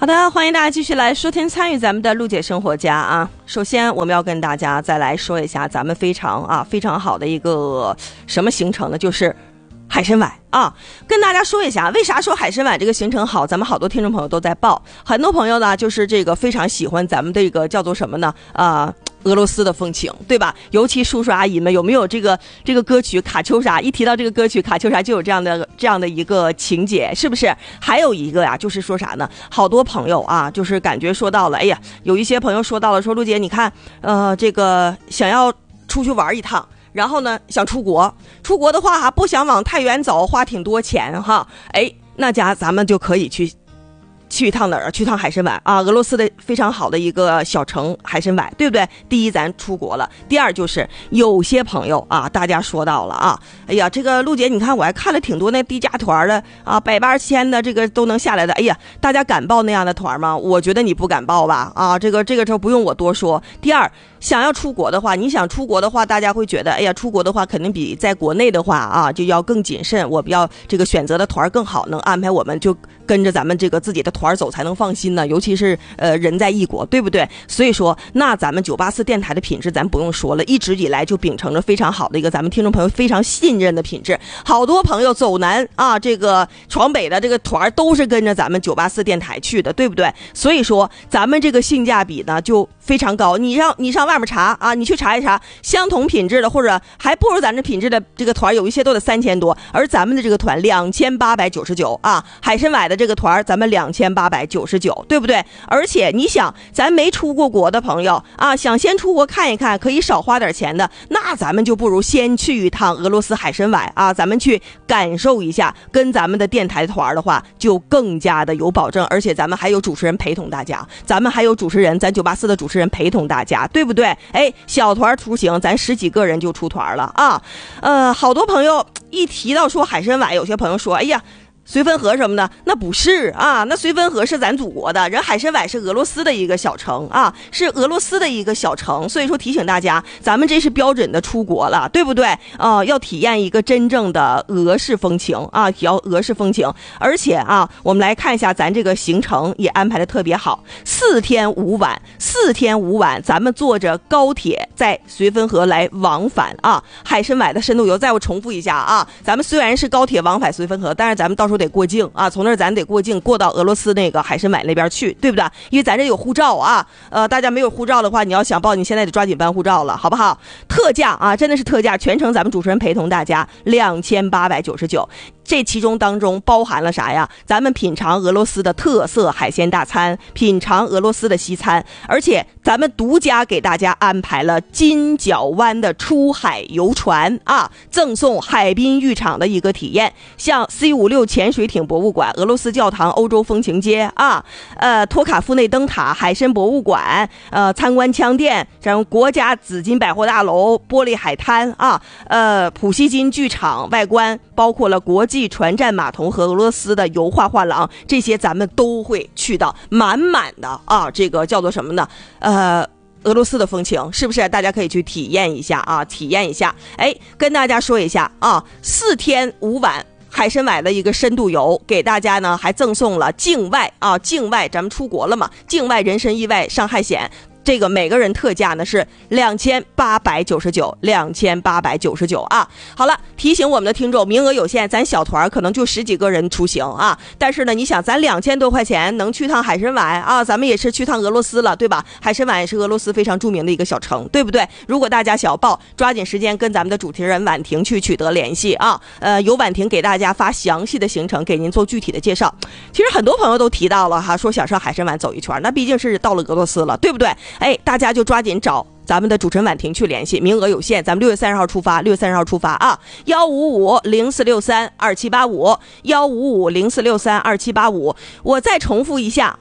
好的，欢迎大家继续来收听参与咱们的陆姐生活家啊。首先我们要跟大家再来说一下咱们非常好的一个什么行程呢，就是海参崴啊。跟大家说一下为啥说海参崴这个行程好，咱们好多听众朋友都在报，很多朋友呢就是这个非常喜欢咱们这个叫做什么呢俄罗斯的风情，对吧？尤其叔叔阿姨们有没有这个歌曲卡秋莎？一提到这个歌曲卡秋莎就有这样的一个情节，是不是？还有一个呀，就是说啥呢？好多朋友啊，就是感觉说到了，哎呀，有一些朋友说到了，说陆姐你看，这个想要出去玩一趟。然后呢，想出国的话不想往太远走，花挺多钱哈。哎，那咱们就可以去一趟哪儿？去趟海参崴啊，俄罗斯的非常好的一个小城海参崴，对不对？第一，咱出国了；第二，就是有些朋友啊，大家说到了啊，哎呀，这个陆姐，你看我还看了挺多那低价团的啊，180-1000的这个都能下来的。哎呀，大家敢报那样的团吗？我觉得你不敢报吧？啊，这个时候不用我多说。第二，想要出国的话，你想出国的话，大家会觉得，哎呀，出国的话肯定比在国内的话啊，就要更谨慎，我比较这个选择的团更好，能安排我们就跟着咱们这个自己的团走才能放心呢，尤其是人在异国，对不对？所以说，那咱们984电台的品质咱不用说了，一直以来就秉承着非常好的一个咱们听众朋友非常信任的品质。好多朋友走南啊，这个闯北的这个团都是跟着咱们984电台去的，对不对？所以说，咱们这个性价比呢就非常高。你上外面查啊，你去查一查相同品质的，或者还不如咱这品质的这个团，有一些都得3000多，而咱们的这个团2899啊，海参崴的这个团咱们2899，对不对？而且你想，咱没出过国的朋友啊，想先出国看一看，可以少花点钱的，那咱们就不如先去一趟俄罗斯海参崴啊，咱们去感受一下，跟咱们的电台团的话就更加的有保证，而且咱们还有主持人陪同大家，咱984的主持人陪同大家，对不对？哎，小团出行，咱10几个人就出团了啊。好多朋友一提到说海参崴，有些朋友说，哎呀，绥芬河什么的，那不是啊，那绥芬河是咱祖国的，人海参崴是俄罗斯的一个小城啊，是俄罗斯的一个小城，所以说提醒大家，咱们这是标准的出国了，对不对？要体验一个真正的俄式风情啊，俄式风情。而且啊，我们来看一下咱这个行程也安排的特别好，4天5晚，咱们坐着高铁在绥芬河来往返啊，海参崴的深度游。再我重复一下啊，咱们虽然是高铁往返绥芬河，但是咱们到时候得过境啊，从那儿咱得过境过到俄罗斯那个海参崴那边去，对不对？因为咱这有护照啊，大家没有护照的话，你要想报，你现在得抓紧办护照了，好不好？特价啊，真的是特价，全程咱们主持人陪同大家2899。这其中当中包含了啥呀？咱们品尝俄罗斯的特色海鲜大餐，品尝俄罗斯的西餐，而且咱们独家给大家安排了金角湾的出海游船啊，赠送海滨浴场的一个体验，像 C56 潜水艇博物馆、俄罗斯教堂、欧洲风情街啊，托卡夫内灯塔、海参博物馆，参观枪店，像国家紫金百货大楼、玻璃海滩啊，普希金剧场外观，包括了国际船站码头和俄罗斯的油画画廊，这些咱们都会去到满满的啊，这个叫做什么呢？俄罗斯的风情，是不是？大家可以去体验一下啊，体验一下。哎，跟大家说一下啊，4天5晚。海参崴的一个深度游，给大家呢还赠送了境外咱们出国了嘛，境外人身意外伤害险，这个每个人特价呢是2899啊。好了，提醒我们的听众，名额有限，咱小团可能就10几个人出行啊。但是呢，你想咱2000多块钱能去趟海参崴啊，咱们也是去趟俄罗斯了，对吧？海参崴也是俄罗斯非常著名的一个小城，对不对？如果大家想要报，抓紧时间跟咱们的主持人婉婷去取得联系啊。由婉婷给大家发详细的行程，给您做具体的介绍。其实很多朋友都提到了哈，说想上海参崴走一圈，那毕竟是到了俄罗斯了，对不对？哎，大家就抓紧找咱们的主持人婉婷去联系，名额有限，咱们6月30号出发啊，15504632785，15504632785。我再重复一下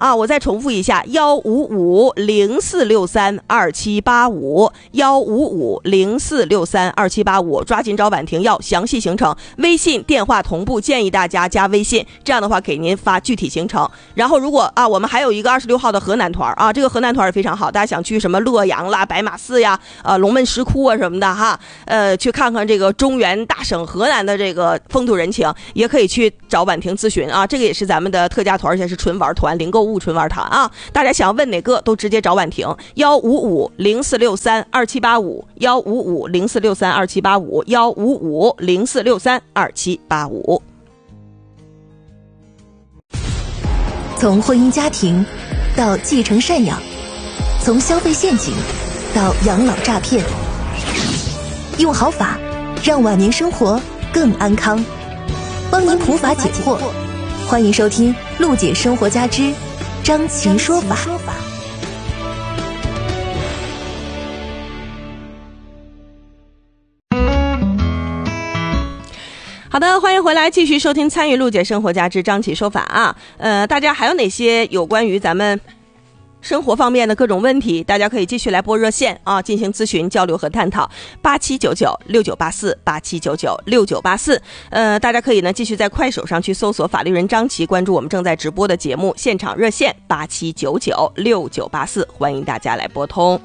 ，15504632785，15504632785，抓紧找婉婷要详细行程，微信电话同步，建议大家加微信，这样的话给您发具体行程。然后如果啊，我们还有一个26号的河南团啊，这个河南团也非常好，大家想去什么洛阳啦、白马马寺呀、龙门石窟啊什么的哈，去看看这个中原大省河南的这个风土人情，也可以去找婉婷咨询啊。这个也是咱们的特价团，而且是纯玩团，零购物纯玩团啊。大家想要问哪个都直接找婉婷，15504632785，15504632785，15504632785。 从婚姻家庭到继承赡养，从消费陷阱到养老诈骗，用好法让晚年生活更安康，帮您普法解惑。欢迎收听陆姐生活家之张琪说法。 好的，欢迎回来，继续收听参与陆姐生活家之张琪说法啊。大家还有哪些有关于咱们生活方面的各种问题，大家可以继续来拨热线啊，进行咨询、交流和探讨。87996984，87996984。大家可以呢继续在快手上去搜索法律人张琪，关注我们正在直播的节目现场热线87996984，欢迎大家来拨通。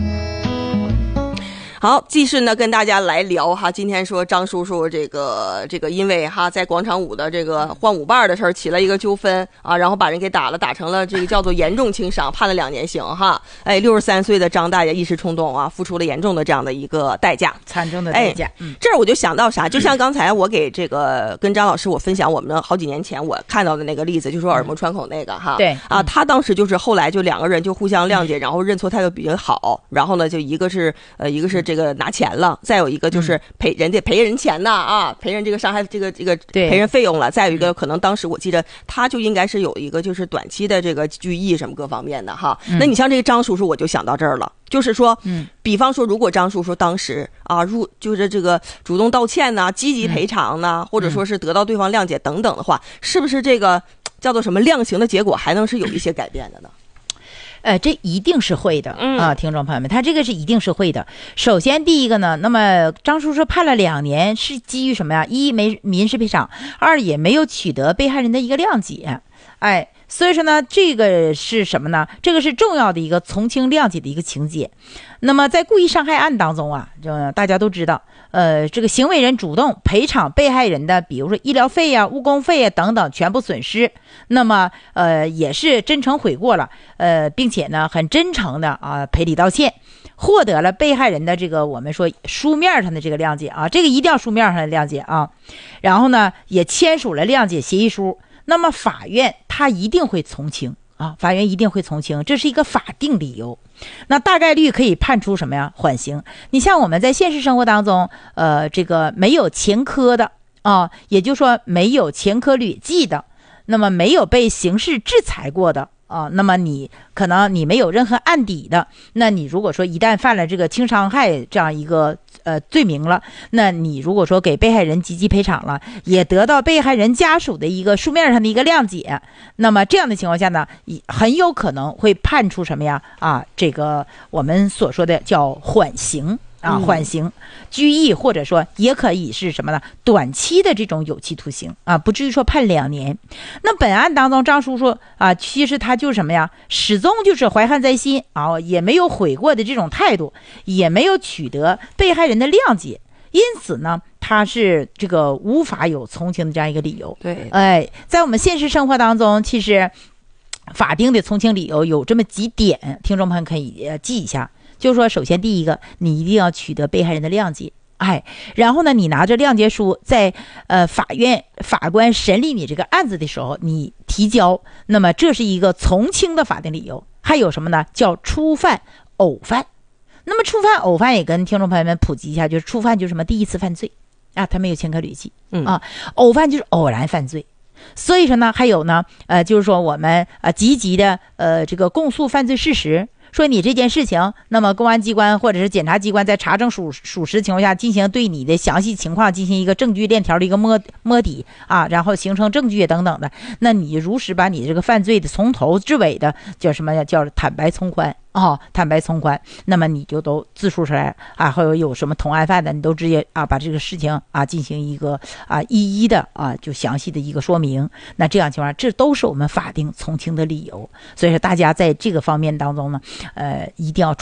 好，继续呢跟大家来聊哈，今天说张叔叔这个因为哈在广场舞的这个换舞伴的事儿起了一个纠纷啊，然后把人给打了，打成了这个叫做严重轻伤，判了2年刑哈。63岁的张大爷一时冲动啊，付出了严重的这样的一个代价， 惨重的代价。 这儿我就想到啥，就像刚才我给这个跟张老师我分享我们好几年前我看到的那个例子，就说耳目穿孔那个哈。 对啊，他当时就是后来就2个人就互相谅解，然后认错态度比较好，然后呢就一个是这个拿钱了，再有一个就是赔人钱呐啊，赔人这个伤害这个赔人费用了，再有一个可能当时我记得他就应该是有一个就是短期的这个拘役什么各方面的哈。那你像这个张叔叔我就想到这儿了，就是说比方说如果张叔叔当时啊就是这个主动道歉呐、积极赔偿呐，或者说是得到对方谅解等等的话，是不是这个叫做什么量刑的结果还能是有一些改变的呢？ 这一定是会的啊，听众朋友们，他这个是一定是会的。首先第一个呢，那么张叔叔判了2年是基于什么呀？一没民事赔偿，二也没有取得被害人的一个谅解，所以说呢，这个是什么呢？这个是重要的一个从轻谅解的一个情节。那么在故意伤害案当中啊，大家都知道，这个行为人主动赔偿被害人的，比如说医疗费呀、误工费呀等等全部损失，那么也是真诚悔过了，并且呢很真诚的啊赔礼道歉，获得了被害人的这个我们说书面上的这个谅解啊，这个一定要书面上的谅解啊，然后呢也签署了谅解协议书。那么法院他一定会从轻啊，法院一定会从轻，这是一个法定理由。那大概率可以判处什么呀？缓刑。你像我们在现实生活当中，这个没有前科的啊，也就是说没有前科累计的，那么没有被刑事制裁过的啊，那么你可能你没有任何案底的，那你如果说一旦犯了这个轻伤害这样一个罪名了，那你如果说给被害人积极赔偿了，也得到被害人家属的一个书面上的一个谅解，那么这样的情况下呢，很有可能会判处什么呀？啊，这个我们所说的叫缓刑。缓刑、拘役，或者说也可以是什么呢？短期的这种有期徒刑啊，不至于说判2年。那本案当中，张叔叔啊，其实他就是什么呀？始终就是怀恨在心啊，也没有悔过的这种态度，也没有取得被害人的谅解，因此呢，他是这个无法有从轻的这样一个理由。 对， 在我们现实生活当中，其实法定的从轻理由有这么几点，听众朋友可以记一下。就是说，首先第一个，你一定要取得被害人的谅解，然后呢，你拿着谅解书在法院法官审理你这个案子的时候，你提交，那么这是一个从轻的法定理由。还有什么呢？叫初犯、偶犯。那么初犯、偶犯也跟听众朋友们普及一下，就是初犯就是什么第一次犯罪啊，他没有前科累计偶犯就是偶然犯罪。所以说呢，还有呢，就是说我们积极的这个供述犯罪事实。说你这件事情，那么公安机关或者是检察机关在查证属实情况下，进行对你的详细情况进行一个证据链条的一个摸底啊，然后形成证据等等的，那你如实把你这个犯罪的从头至尾的叫什么呀？叫坦白从宽坦白从宽，那么你就都自述出来啊，还有什么同案犯的，你都直接把这个事情进行一个一一的就详细的一个说明。那这样情况，这都是我们法定从轻的理由。所以说，大家在这个方面当中呢，一定要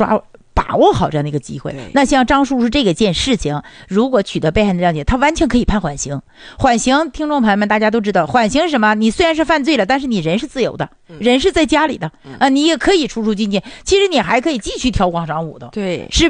把握好这样的一个机会。那像张叔叔这个件事情，如果取得被害人谅解，他完全可以判缓刑。缓刑，听众朋友们大家都知道，缓刑是什么？你虽然是犯罪了，但是你人是自由的，人是在家里的你也可以出进去，其实你还可以继续跳广场舞的， 对， 是